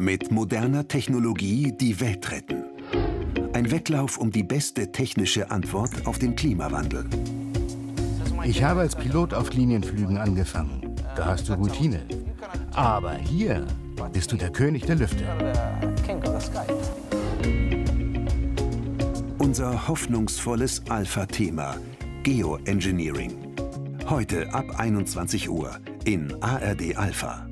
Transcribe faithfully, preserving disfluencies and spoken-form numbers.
Mit moderner Technologie die Welt retten. Ein Wettlauf um die beste technische Antwort auf den Klimawandel. Ich habe als Pilot auf Linienflügen angefangen. Da hast du Routine. Aber hier bist du der König der Lüfte. Unser hoffnungsvolles Alpha-Thema Geoengineering. Heute ab einundzwanzig Uhr in A R D Alpha.